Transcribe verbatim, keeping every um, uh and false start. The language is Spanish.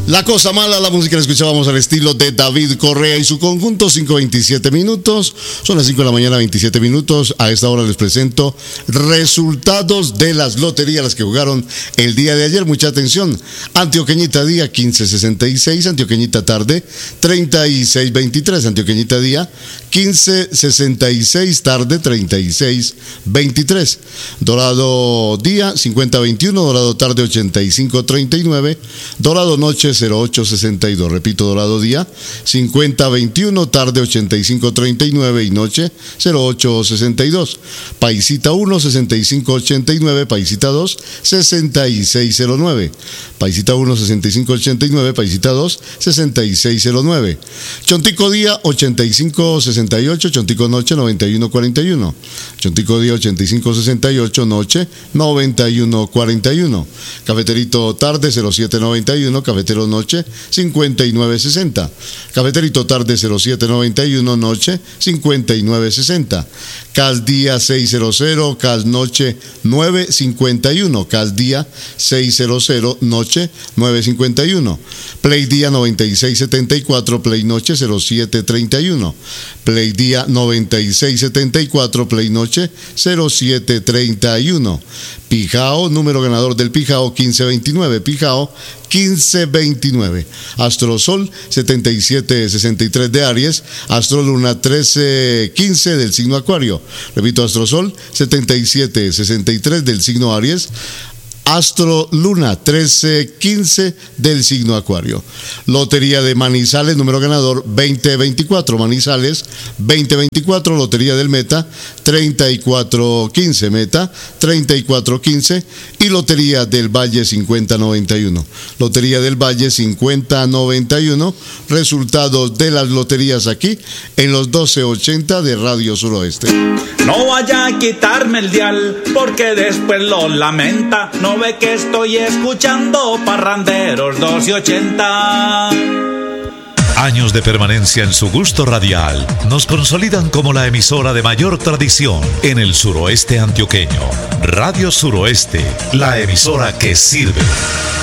La cosa mala, la música la escuchábamos al estilo de David Correa y su conjunto, cinco veintisiete minutos. Son las cinco de la mañana, veintisiete minutos. A esta hora les presento resultados de las loterías, las que jugaron el día de ayer. Mucha atención. Antioqueñita día, quince sesenta y seis. Antioqueñita tarde, treinta y seis veintitrés. Antioqueñita día, quince sesenta y seis. Tarde, treinta y seis veintitrés. Dorado día, cincuenta veintiuno. Dorado tarde, ochenta y cinco treinta y nueve. Dorado noche, cero ocho sesenta y dos. Repito, dorado día, cincuenta veintiuno. Tarde, ochenta y cinco treinta y nueve. Y noche, cero ocho sesenta y dos. Paisita uno, sesenta y cinco ochenta y nueve. Paisita dos, sesenta y seis cero nueve. Paisita uno, sesenta y cinco ochenta y nueve. Paisita dos, sesenta y seis cero nueve. Chontico día, ochenta y cinco sesenta y ocho. Chontico noche, noventa y uno cuarenta y uno. Chontico día, ochenta y cinco sesenta y ocho. Noche, noventa y uno cuarenta y uno. Cafeterito tarde, cero siete noventa y uno. Cafetero noche, cincuenta y nueve sesenta. Cafeterito tarde, cero siete noventa y uno. Noche, cincuenta y nueve sesenta. Cal día, seiscientos. Cal noche, nueve cincuenta y uno. Cal día, seiscientos. Noche, nueve cincuenta y uno. Play día, noventa y seis setenta y cuatro. Play noche, cero siete treinta y uno. Play día, noventa y seis setenta y cuatro. Play noche, cero siete treinta y uno. Pijao, número ganador del Pijao, quince veintinueve. Pijao, quince veintinueve. Astrosol, setenta y siete sesenta y tres de Aries. Astroluna, trece quince del signo Acuario. Repito, Astrosol, setenta y siete sesenta y tres del signo Aries. Astro Luna, trece quince del signo Acuario. Lotería de Manizales, número ganador veinte veinticuatro. Manizales, veinte veinticuatro. Lotería del Meta, treinta y cuatro quince. Meta, treinta y cuatro quince. Y Lotería del Valle, cincuenta noventa y uno. Lotería del Valle, cincuenta noventa y uno. Resultados de las loterías aquí en los doce ochenta de Radio Suroeste. No vaya a quitarme el dial, porque después lo lamenta. No ve que estoy escuchando Parranderos doce ochenta. Años de permanencia en su gusto radial nos consolidan como la emisora de mayor tradición en el suroeste antioqueño. Radio Suroeste, la emisora que sirve.